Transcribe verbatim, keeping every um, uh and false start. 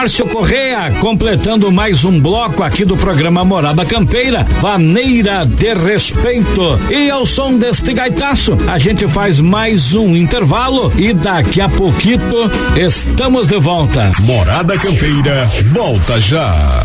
Márcio Correa, completando mais um bloco aqui do programa Morada Campeira, Vaneira de Respeito. E ao som deste gaitaço, a gente faz mais um intervalo e daqui a pouquito estamos de volta. Morada Campeira, volta já.